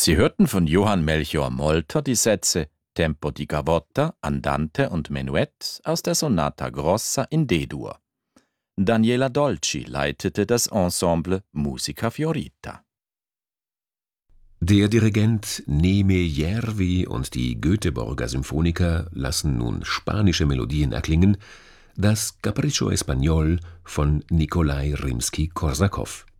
Sie hörten von Johann Melchior Molter die Sätze Tempo di gavotta, Andante und Menuett aus der Sonata Grossa in D-Dur. Daniela Dolci leitete das Ensemble Musica Fiorita. Der Dirigent Neme Järvi und die Göteborger Symphoniker lassen nun spanische Melodien erklingen, das Capriccio Espagnol von Nikolai Rimski-Korsakow.